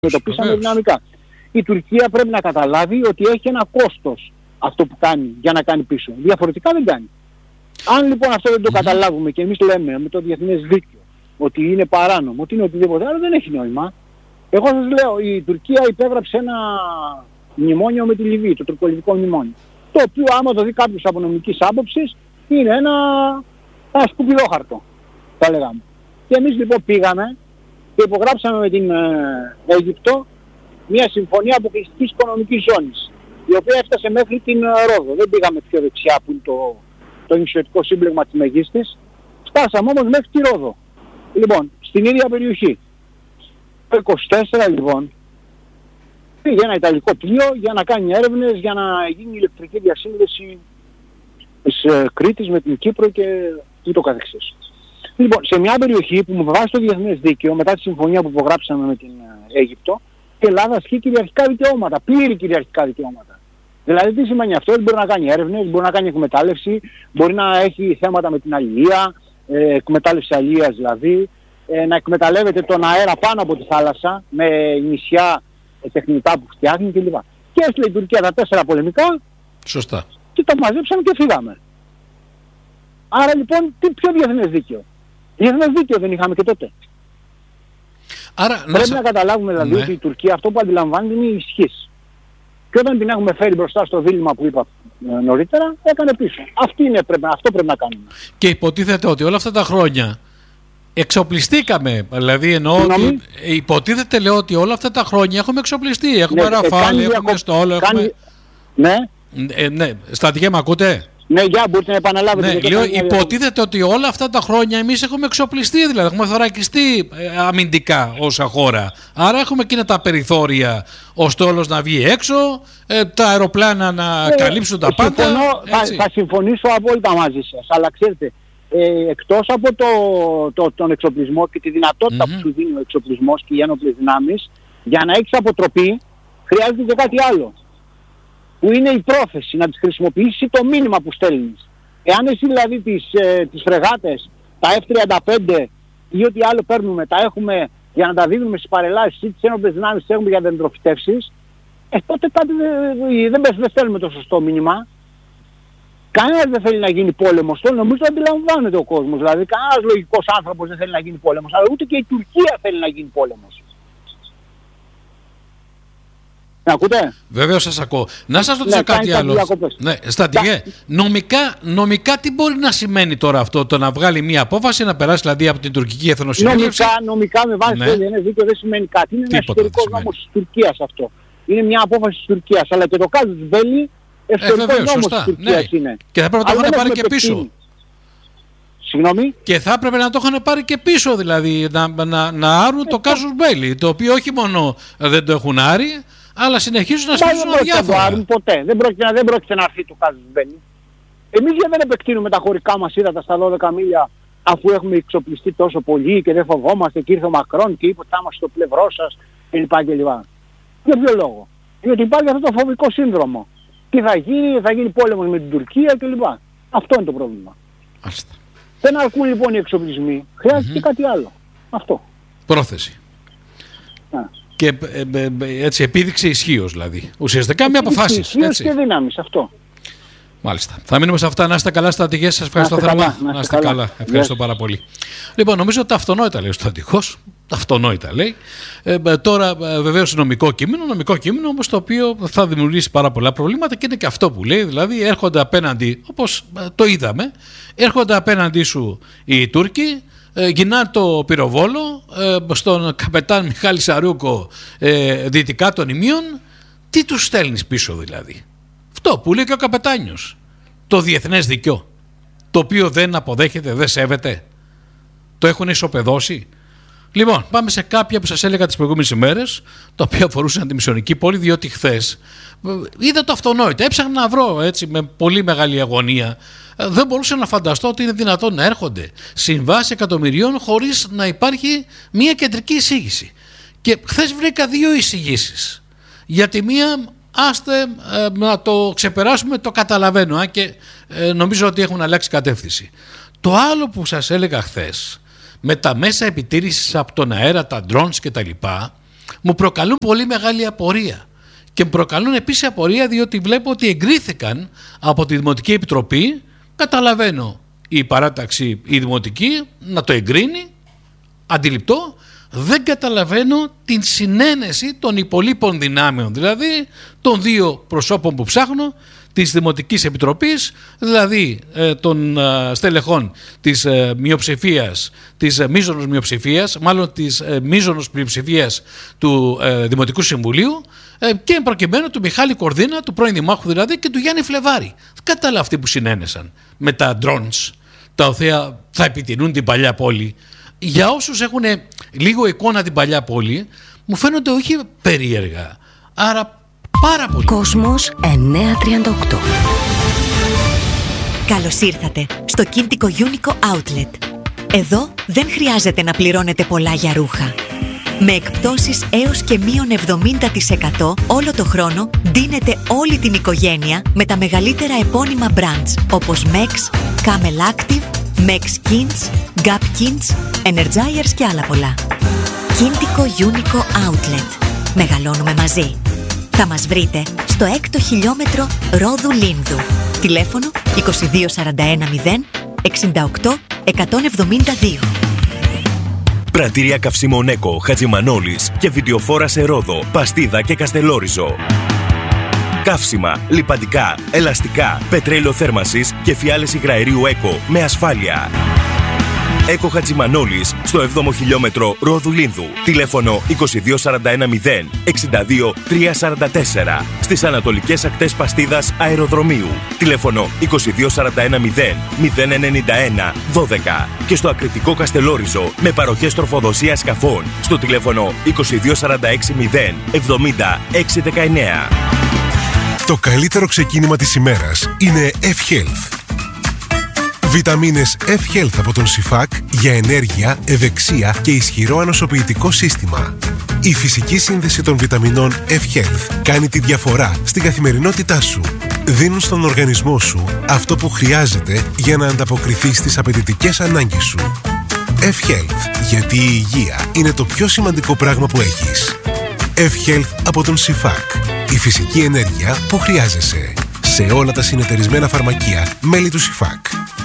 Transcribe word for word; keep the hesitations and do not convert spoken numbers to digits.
αντιμετωπίσαμε δυναμικά. Η Τουρκία πρέπει να καταλάβει ότι έχει ένα κόστος αυτό που κάνει για να κάνει πίσω. Διαφορετικά δεν κάνει. Αν λοιπόν αυτό δεν το καταλάβουμε και εμείς λέμε με το διεθνές δίκαιο ότι είναι παράνομο, ότι είναι οτιδήποτε άλλο, δεν έχει νόημα. Εγώ σας λέω, η Τουρκία υπέγραψε ένα μνημόνιο με τη Λιβύη, το τουρκολιβικό μνημόνιο. Το οποίο άμα το δει κάποιος από νομικής άποψης είναι ένα, ένα σκουπιδόχαρτο, θα λέγαμε. Και εμείς λοιπόν πήγαμε και υπογράψαμε με την ε, Αίγυπτο μια συμφωνία αποκλειστικής οικονομικής ζώνης, η οποία έφτασε μέχρι την ε, Ρόδο. Δεν πήγαμε πιο δεξιά που είναι το, το νησιωτικό σύμπλεγμα της Μεγίστης. Φτάσαμε όμως μέχρι τη Ρόδο. Λοιπόν, στην ίδια περιοχή. Το είκοσι τέσσερα λοιπόν πήγε ένα ιταλικό πλοίο για να κάνει έρευνες για να γίνει ηλεκτρική διασύνδεση της ε, Κρήτης με την Κύπρο και ούτω καθεξής. Λοιπόν, σε μια περιοχή που με βάση το διεθνές δίκαιο, μετά τη συμφωνία που υπογράψαμε με την ε, Αίγυπτο, η Ελλάδα ασκεί κυριαρχικά δικαιώματα, πλήρη κυριαρχικά δικαιώματα. Δηλαδή τι σημαίνει αυτό? Μπορεί να κάνει έρευνες, μπορεί να κάνει εκμετάλλευση, μπορεί να έχει θέματα με την αλληλεία, ε, εκμετάλλευση αλληλείας δηλαδή, ε, να εκμεταλλεύεται τον αέρα πάνω από τη θάλασσα με νησιά ε, τεχνητά που φτιάχνει κλπ. Και έστειλε η Τουρκία τα τέσσερα πολεμικά. Σωστά. Και τα μαζέψαμε και φύγαμε. Άρα λοιπόν τι πιο διεθνές δίκαιο? Διεθνές δίκαιο δεν είχαμε και τότε. Άρα, πρέπει να, σα... να καταλάβουμε δηλαδή ναι. ότι η Τουρκία αυτό που αντιλαμβάνεται είναι η ισχύς. Και όταν την έχουμε φέρει μπροστά στο δίλημμα που είπα ε, νωρίτερα, έκανε πίσω. Αυτή είναι, πρέπει, αυτό πρέπει να κάνουμε. Και υποτίθεται ότι όλα αυτά τα χρόνια εξοπλιστήκαμε. Δηλαδή εννοώ ότι υποτίθεται λέω ότι όλα αυτά τα χρόνια έχουμε εξοπλιστεί. Έχουμε ναι, Ραφάλ, έχουμε διακο... Στόλο, έχουμε... Ναι. Ε, ναι. Στρατηγέ, με ακούτε? Ναι, για μπορείτε να επαναλάβετε. Ναι, λέω, υποτίθεται ότι όλα αυτά τα χρόνια εμείς έχουμε εξοπλιστεί, δηλαδή έχουμε θωρακιστεί ε, αμυντικά όσα χώρα. Άρα έχουμε εκείνα τα περιθώρια, ο στόλος να βγει έξω, ε, τα αεροπλάνα να ε, καλύψουν τα πάντα. Συμφωνώ, θα, θα συμφωνήσω απόλυτα μαζί σας, αλλά ξέρετε, ε, εκτός από το, το, τον εξοπλισμό και τη δυνατότητα mm-hmm. που σου δίνει ο εξοπλισμός και οι ένοπλες δυνάμεις, για να έχεις αποτροπή χρειάζεται και κάτι άλλο. Που είναι η πρόθεση να τις χρησιμοποιήσει το μήνυμα που στέλνεις. Εάν εσύ δηλαδή τις, ε, τις φρεγάτες, τα εφ τριάντα πέντε ή ό,τι άλλο παίρνουμε, τα έχουμε για να τα δίνουμε στις παρελάσεις ή τις ένοπλες δυνάμεις τις έχουμε για δεντροφυτεύσεις, ε, τότε κάτι δεν, δεν, δεν στέλνουμε το σωστό μήνυμα. Κανένας δεν θέλει να γίνει πόλεμος. Το νομίζω αντιλαμβάνεται ο κόσμος. Δηλαδή κανένας λογικός άνθρωπος δεν θέλει να γίνει πόλεμος. Αλλά ούτε και η Τουρκία θέλει να γίνει πόλεμος. Να ακούτε? Βεβαίως σας ακούω. Να σας ρωτήσω ναι, κάτι άλλο. Ναι, στρατηγέ, νομικά, νομικά τι μπορεί να σημαίνει τώρα αυτό, το να βγάλει μια απόφαση, να περάσει δηλαδή από την τουρκική εθνοσυνέλευση? Νομικά, νομικά με βάση ναι. το διεθνές δίκαιο δεν σημαίνει κάτι. Είναι ένα εσωτερικό νόμος της Τουρκίας αυτό. Είναι μια απόφαση της Τουρκίας. Αλλά και το casus belli εσωτερικό ε, νόμος της Τουρκίας ναι. είναι. Και θα πρέπει να το είχαν πάρει και πίσω. Συγγνώμη. Και θα έπρεπε να το είχαν πάρει και πίσω, δηλαδή να, να, να άρουν ε, το casus belli, το οποίο όχι μόνο δεν το έχουν άρει, αλλά συνεχίζουν να στείλουν αδιάφορα. Δεν ποτέ. Δεν πρόκειται, δεν πρόκειται να έρθει το casus belli. Εμείς γιατί δεν επεκτείνουμε τα χωρικά μας ύδατα στα δώδεκα μίλια αφού έχουμε εξοπλιστεί τόσο πολύ και δεν φοβόμαστε και ήρθε ο Μακρόν και είπε ότι θα είμαστε στο πλευρό σας κλπ. Για ποιο λόγο? Γιατί υπάρχει αυτό το φοβικό σύνδρομο. Τι θα γίνει, θα γίνει πόλεμος με την Τουρκία κλπ. Αυτό είναι το πρόβλημα. Άλιστα. Δεν αρκούν λοιπόν οι εξοπλισμοί. Χρειάζεται mm-hmm. και κάτι άλλο. Αυτό. Πρόθεση. Α. Και ε, ε, ε, έτσι επίδειξη ισχύως δηλαδή. Ουσιαστικά με αποφάσεις. Ισχύως και δύναμης αυτό. Μάλιστα. Θα μείνουμε σε αυτά. Να είστε καλά, στρατηγέ. Σας ευχαριστώ θερμά. Να είστε καλά. καλά. Ευχαριστώ yes. πάρα πολύ. Λοιπόν, νομίζω ότι τα αυτονόητα λέει ο στρατηγός. Τα αυτονόητα λέει. Ε, τώρα ε, βεβαίως νομικό κείμενο. Νομικό κείμενο όμως το οποίο θα δημιουργήσει πάρα πολλά προβλήματα και είναι και αυτό που λέει. Δηλαδή έρχονται απέναντι, όπως ε, το είδαμε, έρχονται απέναντί σου οι Τούρκοι. Ε, γυρνάνε το πυροβόλο ε, στον καπετάν Μιχάλη Σαρούκο ε, δυτικά των Ιμίων. Τι τους στέλνεις πίσω δηλαδή? Αυτό που λέει και ο καπετάνιος, το διεθνές δικαιό, το οποίο δεν αποδέχεται, δεν σέβεται, το έχουν ισοπεδώσει. Λοιπόν, πάμε σε κάποια που σας έλεγα τις προηγούμενες ημέρες, τα οποία αφορούσαν τη Μισονική πόλη, διότι χθες είδα το αυτονόητο, έψαχνα να βρω έτσι με πολύ μεγάλη αγωνία. Δεν μπορούσα να φανταστώ ότι είναι δυνατόν να έρχονται συμβάσεις εκατομμυρίων χωρίς να υπάρχει μια κεντρική εισήγηση. Και χθες βρήκα δύο εισηγήσεις. Για τη μία, άστε ε, να το ξεπεράσουμε, το καταλαβαίνω, αν και ε, νομίζω ότι έχουν αλλάξει κατεύθυνση. Το άλλο που σας έλεγα χθες, με τα μέσα επιτήρησης από τον αέρα, τα drones κτλ., μου προκαλούν πολύ μεγάλη απορία. Και μου προκαλούν επίσης απορία διότι βλέπω ότι εγκρίθηκαν από τη Δημοτική Επιτροπή. Καταλαβαίνω η παράταξη, η Δημοτική, να το εγκρίνει, αντιληπτό. Δεν καταλαβαίνω την συνένεση των υπολείπων δυνάμεων, δηλαδή των δύο προσώπων που ψάχνω, της Δημοτικής Επιτροπής, δηλαδή ε, των ε, στελεχών της ε, μειοψηφίας, της ε, μείζωνος μειοψηφίας, μάλλον της ε, μείζωνος πλειοψηφίας του ε, Δημοτικού Συμβουλίου ε, και προκειμένου του Μιχάλη Κορδίνα, του πρώην Δημάρχου δηλαδή, και του Γιάννη Φλεβάρη. Κατάλαβα αυτοί που συνένεσαν με τα drones, τα οποία θα επιτεινούν την παλιά πόλη. Για όσους έχουν λίγο εικόνα την παλιά πόλη, μου φαίνονται όχι περίεργα, άρα πάρα πολύ. Κόσμος εννιακόσια τριάντα οκτώ. Καλώς ήρθατε στο Κίντικο Unico Outlet. Εδώ δεν χρειάζεται να πληρώνετε πολλά για ρούχα. Με εκπτώσεις έως και μείον εβδομήντα τοις εκατό όλο το χρόνο ντύνετε όλη την οικογένεια με τα μεγαλύτερα επώνυμα brands όπως Mex, Camel Active, Mex Kins, Gap Kins, Energizers και άλλα πολλά. Κίντικο Unico Outlet. Μεγαλώνουμε μαζί. Θα μας βρείτε στο έκτο χιλιόμετρο Ρόδου Λίνδου. Τηλέφωνο είκοσι δύο σαράντα ένα μηδέν εξήντα οκτώ εκατόν εβδομήντα δύο. Πρατήρια καυσίμων Έκο, Χατζημανόλης και βιντεοφόρα σε Ρόδο, Παστίδα και Καστελόριζο. Καύσιμα, λιπαντικά, ελαστικά, πετρέλαιο θέρμανσης και φιάλες υγραερίου Έκο με ασφάλεια. Έκο Χατζημανόλης στο έβδομο χιλιόμετρο Ρόδου Λίνδου. Τηλέφωνο είκοσι δύο σαράντα ένα μηδέν εξήντα δύο τριακόσια σαράντα τέσσερα. Στις ανατολικές ακτές Παστίδας Αεροδρομίου. Τηλέφωνο είκοσι δύο σαράντα ένα μηδέν μηδέν ενενήντα ένα δώδεκα. Και στο Ακριτικό Καστελόριζο με παροχές τροφοδοσίας σκαφών στο τηλέφωνο είκοσι δύο σαράντα έξι μηδέν εβδομήντα έξι δεκαεννέα. Το καλύτερο ξεκίνημα της ημέρας είναι F-Health. Βιταμίνες F-Health από τον Σιφάκ για ενέργεια, ευεξία και ισχυρό ανοσοποιητικό σύστημα. Η φυσική σύνδεση των βιταμινών F-Health κάνει τη διαφορά στην καθημερινότητά σου. Δίνουν στον οργανισμό σου αυτό που χρειάζεται για να ανταποκριθεί στις απαιτητικές ανάγκες σου. F-Health, γιατί η υγεία είναι το πιο σημαντικό πράγμα που έχεις. F-Health από τον Σιφάκ. Η φυσική ενέργεια που χρειάζεσαι. Σε όλα τα συνεταιρισμένα φαρμακεία, μέλη του Σιφάκ.